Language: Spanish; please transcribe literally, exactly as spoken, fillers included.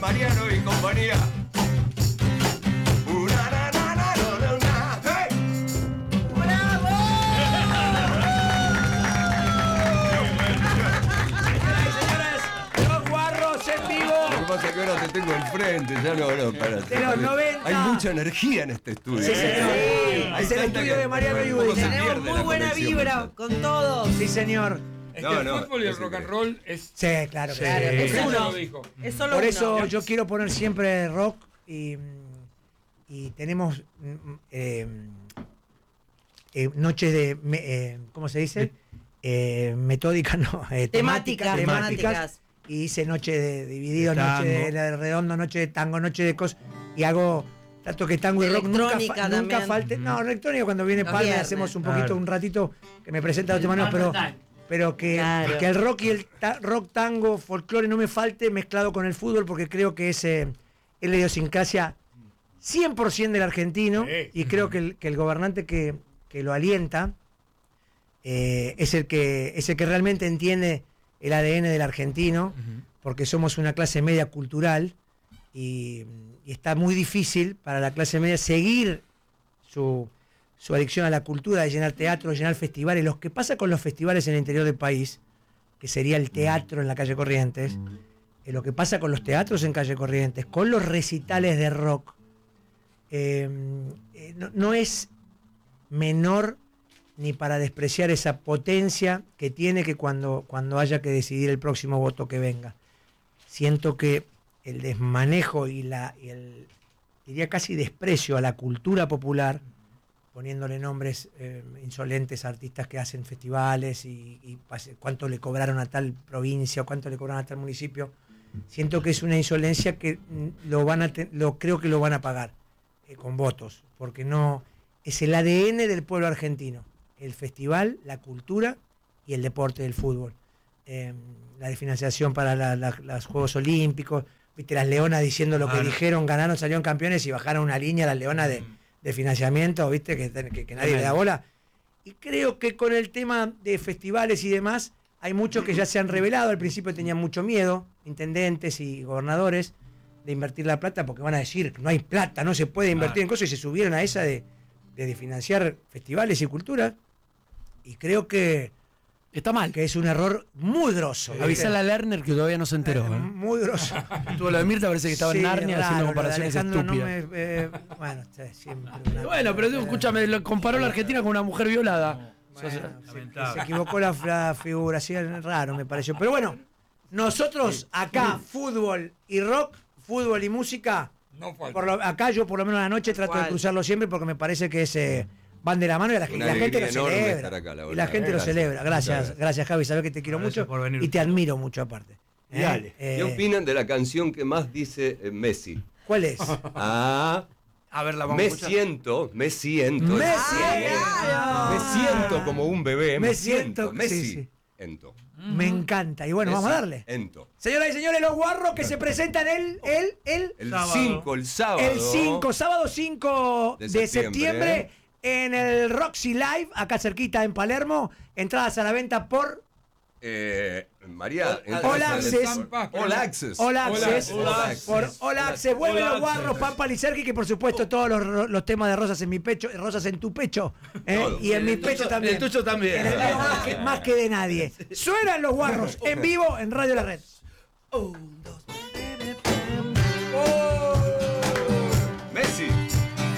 Mariano y compañía. Una, na, na, na, na, na, na. ¡Hey! ¡Bravo! Señores, los guarros en vivo. Lo que pasa es que ahora te tengo enfrente, ya no, no, espérate. De los noventa. Hay mucha energía en este estudio. Sí, señor. Sí. Es el tanta estudio que de Mariano un y poco Woody. se Tenemos pierde muy la buena conexión, vibra ¿verdad? con todos. Sí, señor. Es No, que el no, fútbol y el es rock and increíble. roll es... Sí, claro. Claro, claro. es Ella uno. lo dijo. Es solo Por uno. eso yo quiero poner siempre rock y, y tenemos mm, eh, eh, noches de, me- eh, ¿cómo se dice? Eh, metódicas, no, eh, Temáticas, temáticas, temáticas. Y hice noche de dividido, De noche de, tango. de redondo, noche de tango, noche de cosas. Y hago, trato que tango y rock nunca, Electrónica fa- nunca también. falte. No, electrónica cuando viene Los Palme viernes. hacemos un Claro. poquito, un ratito que me presenta de otra manera, pero, pero que, Claro. que el rock y el ta- rock, tango, folclore no me falte mezclado con el fútbol porque creo que es, eh, es la idiosincrasia cien por ciento del argentino Sí. y creo que el, que el gobernante que, que lo alienta eh, es, el que, es el que realmente entiende el A D N del argentino, porque somos una clase media cultural y, y está muy difícil para la clase media seguir su, su adicción a la cultura, de llenar teatros, de llenar festivales. Lo que pasa con los festivales en el interior del país, que sería el teatro en la calle Corrientes, eh, lo que pasa con los teatros en calle Corrientes, con los recitales de rock, eh, eh, no, no es menor ni para despreciar esa potencia que tiene que cuando, cuando haya que decidir el próximo voto que venga. Siento que el desmanejo y, la, y el, diría casi desprecio a la cultura popular, poniéndole nombres eh, insolentes a artistas que hacen festivales y, y pase- cuánto le cobraron a tal provincia o cuánto le cobraron a tal municipio, siento que es una insolencia que mm, lo van a te- lo creo que lo van a pagar eh, con votos, porque no es el A D N del pueblo argentino, el festival, la cultura y el deporte del fútbol. Eh, la financiación para la- la- los Juegos Olímpicos, viste las leonas diciendo lo que Claro. dijeron, ganaron, salieron campeones y bajaron una línea las leonas de, de financiamiento, viste que, que- que nadie le da bola. Y creo que con el tema de festivales y demás, hay muchos que ya se han revelado. Al principio tenían mucho miedo, intendentes y gobernadores, de invertir la plata, porque van a decir que no hay plata, no se puede invertir en cosas, y se subieron a esa de, de, de financiar festivales y cultura. Y creo que, Está mal. que es un error muy grosso. ¿viste? Avisale a Lerner que todavía no se enteró. Eh, ¿eh? Muy grosso. Tuvo lo de Mirta, parece que estaba Sí, en Narnia raro, haciendo lo de comparaciones Alejandro no estúpidas. me- eh, bueno, sí, siempre una- Bueno, pero tú, escúchame, lo comparó la Argentina con una mujer violada. Bueno, se, se equivocó la, la figura, así raro me pareció. Pero bueno, nosotros acá, fútbol y rock, fútbol y música, No falta. por lo- acá yo por lo menos a la noche trato de cual. cruzarlo siempre porque me parece que es, eh, van de la mano y la, y Una la gente lo alegría enorme celebra. estar acá, la y verdad. la gente lo Gracias. celebra. Gracias, Muchas gracias Javi, sabes que te quiero Gracias mucho por venir. y te admiro mucho aparte. ¿Eh? Dale. Eh, ¿Qué opinan de la canción que más dice eh, Messi? ¿Cuál es? Ah, A ver, la vamos me a escuchar. siento, me siento. Me me siento. siento como un bebé, me, Me siento, siento, Messi. sí, sí. Ento. Me encanta. Y bueno, vamos a Esa, darle. Ento. Señoras y señores, los guarros que se presentan el, el, el, El Sábado. cinco, el sábado. el cinco, sábado cinco De de, septiembre, septiembre, en el Roxy Live, acá cerquita en Palermo. Entradas a la venta por Eh, María. All Access. All Access. All Access. All Access. Por All Access. Vuelven All los guarros, Access. Pampa Licerki, que por supuesto todos los, los temas de Rosas en mi pecho, Rosas en tu pecho, ¿eh? Todo. y en mi El pecho tuyo- también. el tuyo también. En el mío más, que, más que de nadie. Suenan los guarros en vivo en Radio La Red. Un, dos,